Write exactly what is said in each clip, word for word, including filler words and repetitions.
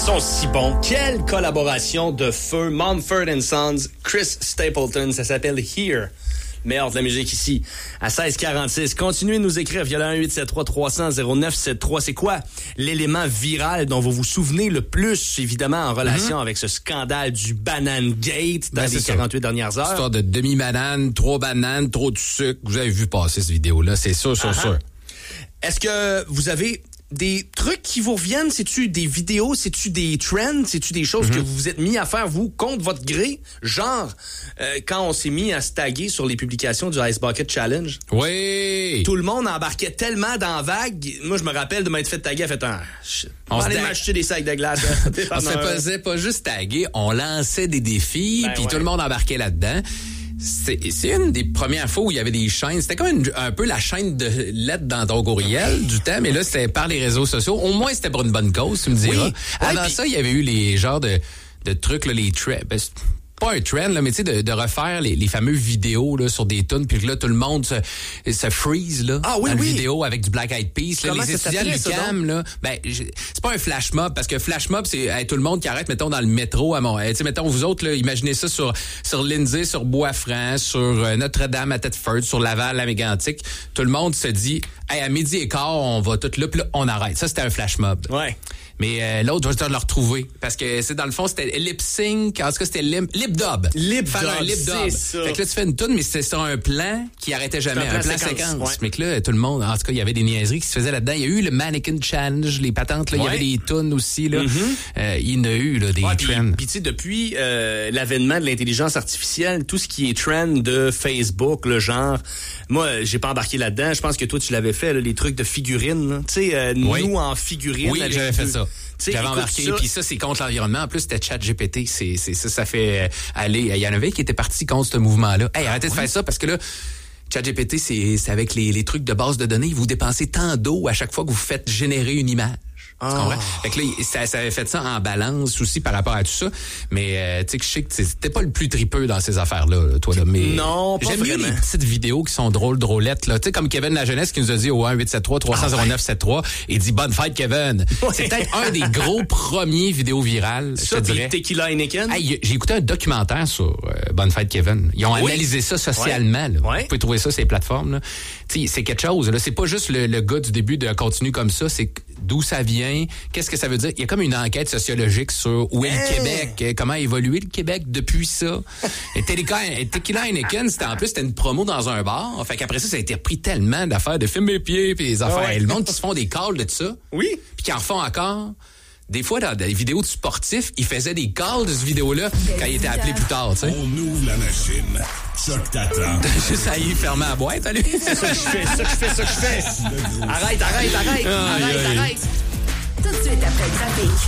sont si bons. Quelle collaboration de feu. Mumford and Sons, Chris Stapleton, ça s'appelle Here. Meilleur de la musique ici, à seize quarante-six. Continuez de nous écrire via le un huit sept trois trois cents zéro neuf sept trois. C'est quoi l'élément viral dont vous vous souvenez le plus, évidemment, en relation mm-hmm. avec ce scandale du Banane Gate dans ben, les quarante-huit ça. Dernières heures? Histoire de demi-banane, trop bananes, trop de sucre. Vous avez vu passer cette vidéo-là, c'est sûr, sûr, uh-huh. sûr. Est-ce que vous avez des trucs qui vous reviennent? C'est-tu des vidéos? C'est-tu des trends? C'est-tu des choses mm-hmm. que vous vous êtes mis à faire, vous, contre votre gré? Genre, euh, quand on s'est mis à se taguer sur les publications du Ice Bucket Challenge. Oui! Tout le monde embarquait tellement dans la vague. Moi, je me rappelle de m'être fait taguer, à fait un... On va aller m'acheter des sacs de glace. On se faisait pas juste taguer, on lançait des défis, puis ben ouais. tout le monde embarquait là-dedans. C'est, c'est une des premières fois où il y avait des chaînes. C'était comme une, un peu la chaîne de lettres dans ton courriel du temps, mais là, c'était par les réseaux sociaux. Au moins, c'était pour une bonne cause, tu me diras. Oui. Avant ouais, ça, il y avait eu les genres de, de trucs, là, les trends. Ben, pas un trend, là, mais tu sais, de, de refaire les, les fameux vidéos là, sur des tunes, puis là, tout le monde se, se freeze là, ah, oui, dans oui. la vidéo avec du Black Eyed Peas. Là, les étudiants de l'U Q A M, là, ben, c'est pas un flash mob, parce que flash mob, c'est hey, tout le monde qui arrête, mettons, dans le métro à Montréal. Tu sais, mettons, vous autres, là, imaginez ça sur, sur Lindsay, sur Bois-Franc, sur euh, Notre-Dame à Thetford, sur Laval, la Mégantic. Tout le monde se dit, hey, à midi et quart, on va tout là, puis là, on arrête. Ça, c'était un flash mob. Ouais. Mais euh, l'autre, je vais te le retrouver. Parce que c'est dans le fond, c'était lip sync. En tout cas, c'était lip, lip dub. Lip Faire dub, un lip dub. C'est ça. Fait que là, tu fais une toune, mais c'était sur un plan qui arrêtait jamais. Un plan, un plan séquence. séquence. Ouais. Mais que là, tout le monde, en tout cas, il y avait des niaiseries qui se faisaient là-dedans. Il y a eu le Mannequin Challenge, les patentes, là. Ouais. Il y avait des tunes aussi, là. Mm-hmm. Euh, il y en a eu, là, des ouais, trends. Puis, tu sais, depuis euh, l'avènement de l'intelligence artificielle, tout ce qui est trend de Facebook, le genre, moi, j'ai pas embarqué là-dedans. Je pense que toi, tu l'avais fait, là, les trucs de figurines, tu sais, euh, oui. nous en figurines. Oui, j'avais fait ça. T'sais, j'avais embarqué, puis ça, c'est contre l'environnement. En plus, c'était ChatGPT. C'est, c'est ça, ça fait euh, aller. Il y en avait qui était parti contre ce mouvement-là. Hey, arrêtez ah, de ouais. faire ça parce que là, ChatGPT, c'est, c'est avec les, les trucs de base de données. Vous dépensez tant d'eau à chaque fois que vous faites générer une image. Tu comprends? Oh. Fait que là, ça, ça avait fait ça en balance aussi par rapport à tout ça. Mais, euh, tu sais, que je sais que t'es pas le plus tripeux dans ces affaires-là, toi, là. Mais non, pas j'aime vraiment. mieux les petites vidéos qui sont drôles, drôlettes, là. Tu sais, comme Kevin La Jeunesse qui nous a dit au un huit sept trois trois cents zéro neuf sept trois, il dit bonne fête, Kevin. Ouais. C'est peut-être un des gros premiers vidéos virales, ça, je te dirais. Tequila Heineken? Hey, j'ai écouté un documentaire sur euh, bonne fête, Kevin. Ils ont oui. analysé ça socialement, là. Ouais. Vous pouvez trouver ça sur les plateformes, là. Tu sais, c'est quelque chose, là. C'est pas juste le, le gars du début de continuer comme ça, c'est d'où ça vient, qu'est-ce que ça veut dire. Il y a comme une enquête sociologique sur où est hey. le Québec, comment a évolué le Québec depuis ça. Et Tequila Heineken, c'était en plus, c'était une promo dans un bar. Fait qu'après ça, ça a été repris tellement d'affaires de films mes pieds puis des affaires. Ouais. Le monde qui se font des calls de ça. Oui. Puis qui en refont encore. Des fois, dans des vidéos de sportifs, ils faisaient des calls de ce vidéo-là quand ils étaient appelés plus tard, tu sais. On ouvre la machine. Choc t'attend. Juste à y fermer la boîte, allez. C'est ça que je fais, ça que je fais, ça que je fais. Arrête, arrête, arrête. Ah, arrête, aïe. arrête. Tout de suite après le trafic.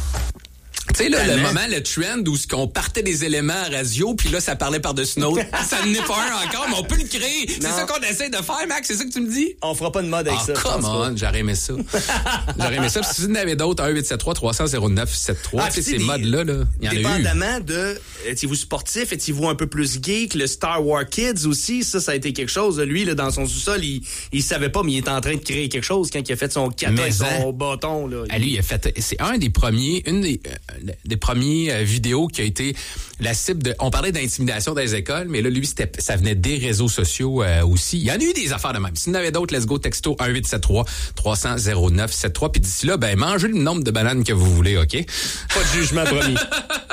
Tu sais, là, le moment, le trend où ce qu'on partait des éléments à radio, puis là, ça parlait par-dessus l'autre. Ça n'est pas un encore, mais on peut le créer. C'est ça qu'on essaie de faire, Max, c'est ça que tu me dis? On fera pas de mode avec ah, ça. Come on, j'aurais aimé ça. J'aurais aimé ça. Puis si vous en avez d'autres, un huit sept trois trois cents zéro neuf sept trois, ah, tu sais, ces des, modes-là, là, il y en a eu. Dépendamment de, étiez-vous sportif, étiez-vous un peu plus geek, le Star Wars Kids aussi, ça, ça a été quelque chose. Lui, là, dans son sous-sol, il, il savait pas, mais il était en train de créer quelque chose quand il a fait son kata et son bâton, là. Ah, lui, il a fait, c'est un des premiers, une des, euh, des premiers Euh, vidéo qui a été la cible de... On parlait d'intimidation dans les écoles, mais là, lui, c'était, ça venait des réseaux sociaux euh, aussi. Il y en a eu des affaires de même. Si vous en avez d'autres, let's go, texto un huit sept trois trois cents zéro neuf sept trois. Puis d'ici là, ben, mangez le nombre de bananes que vous voulez, OK? Pas de jugement promis.